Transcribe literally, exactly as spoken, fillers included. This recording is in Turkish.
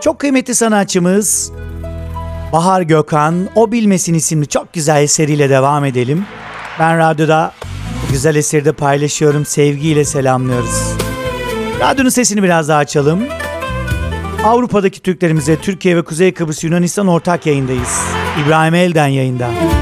Çok kıymetli sanatçımız Bahar Gökhan, O Bilmesin isimli çok güzel eseriyle devam edelim. Ben radyoda bu güzel eseri de paylaşıyorum, sevgiyle selamlıyoruz. Radyonun sesini biraz daha açalım. Avrupa'daki Türklerimize Türkiye ve Kuzey Kıbrıs Yunanistan ortak yayındayız. İbrahim Elden yayında.